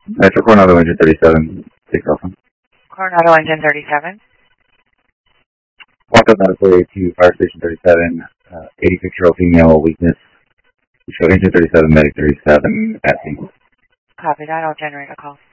Metro Coronado Engine 37, take off. Coronado Engine 37. Walk up medical aid to Fire Station 37, 86-year-old female, weakness. Show Engine 37, Medic 37, at scene. Copy that. I'll generate a call.